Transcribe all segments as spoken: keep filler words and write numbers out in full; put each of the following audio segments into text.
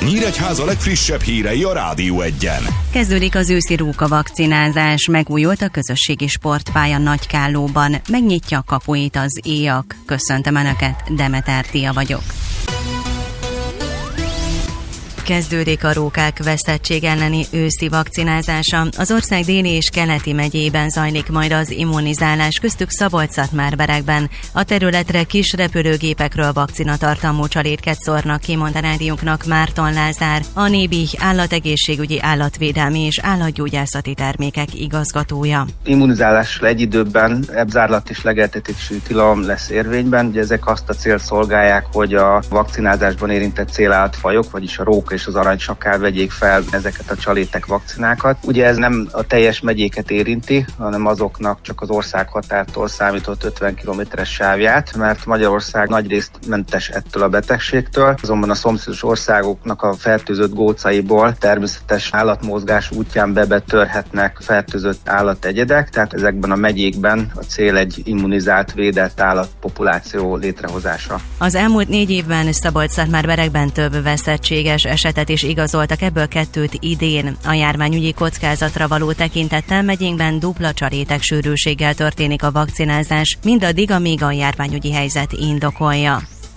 Nyíregyháza legfrissebb hírei a Rádió Egyen. Kezdődik az őszi róka vakcinázás, megújult a közösségi sportpálya Nagykállóban, megnyitja a kapuit az éjak. Köszöntöm Önöket, Demeter Tia vagyok. Kezdődik a rókák veszettség elleni őszi vakcinázása. Az ország déli és keleti megyében zajlik majd az immunizálás, köztük Szabolcs-Szatmár-Berekben. A területre kis repülőgépekről vakcinatartalmú csalétket szórnak ki, mondta rádiónknak Márton Lázár, a Nébi állategészségügyi, állatvédelmi és állatgyógyászati termékek igazgatója. Immunizálással egy időben ebzárlat és legeltetési tilalom lesz érvényben. Ugye ezek azt a célt szolgálják, hogy a vakcinázásban érintett célállatfajok, vagyis a róka és az aranysakál vegyék fel ezeket a csalétek vakcinákat. Ugye ez nem a teljes megyéket érinti, hanem azoknak csak az országhatártól számított ötven kilométeres sávját, mert Magyarország nagyrészt mentes ettől a betegségtől, azonban a szomszédos országoknak a fertőzött gócaiból természetes állatmozgás útján bebetörhetnek fertőzött állategyedek, tehát ezekben a megyékben a cél egy immunizált, védett állatpopuláció létrehozása. Az elmúlt négy évben Szabolcs-Szatmár-Berekben több veszettséges esetet is igazoltak, ebből kettőt idén. A járványügyi kockázatra való tekintettel megyénkben dupla csalétek sűrűséggel történik a vakcinázás, mindaddig, amíg a járványügyi helyzet indokolja.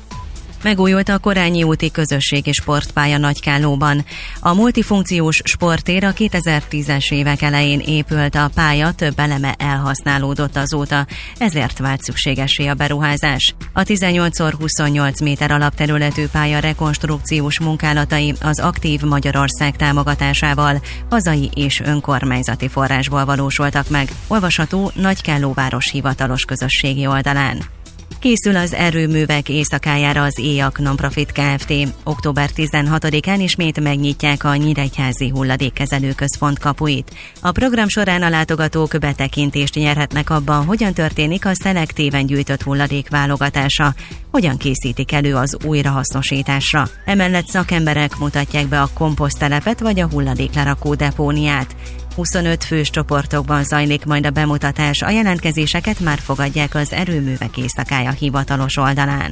Megújult a Korányi úti közösségi sportpálya Nagykállóban. A multifunkciós sporttér a kétezer-tízes évek elején épült, a pálya több eleme elhasználódott azóta, ezért vált szükségessé a beruházás. A tizennyolc szor huszonnyolc méter alapterületű pálya rekonstrukciós munkálatai az Aktív Magyarország támogatásával, hazai és önkormányzati forrásból valósultak meg. Olvasható Nagykálló város hivatalos közösségi oldalán. Készül az erőművek éjszakájára az éjak Nonprofit Kft. október tizenhatodikán ismét megnyitják a Nyíregyházi Hulladékkezelő Központ kapuit. A program során a látogatók betekintést nyerhetnek abban, hogyan történik a szelektíven gyűjtött hulladék válogatása, hogyan készítik elő az újrahasznosításra. Emellett szakemberek mutatják be a komposzttelepet vagy a hulladéklerakó depóniát. huszonöt fős csoportokban zajlik majd a bemutatás, a jelentkezéseket már fogadják az erőművek éjszakája hivatalos oldalán.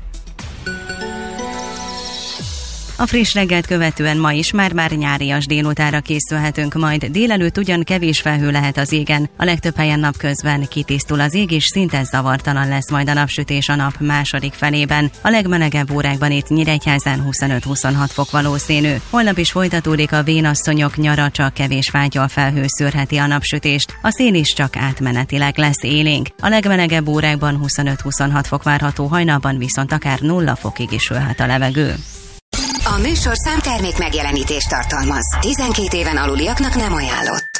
A friss reggelt követően ma is már-már nyárias délutára készülhetünk majd. Délelőtt ugyan kevés felhő lehet az égen, a legtöbb helyen napközben kitisztul az ég, és szinte zavartalan lesz majd a napsütés a nap második felében. A legmelegebb órákban itt Nyíregyházán huszonöt-huszonhat fok valószínű. Holnap is folytatódik a vénasszonyok nyara, csak kevés fátyol felhő szőrheti a napsütést. A szél is csak átmenetileg lesz élénk. A legmelegebb órákban huszonöt-huszonhat fok várható, hajnalban viszont akár nulla fokig is ülhet a levegő. A műsorszám termék megjelenítést tartalmaz. tizenkét éven aluliaknak nem ajánlott.